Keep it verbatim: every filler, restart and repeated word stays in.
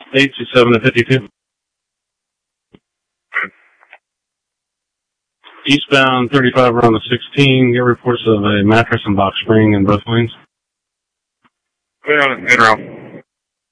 eight two seven to fifty-two. Eastbound thirty-five around the sixteen, get reports of a mattress and box spring in both lanes. Clear on it, mid round.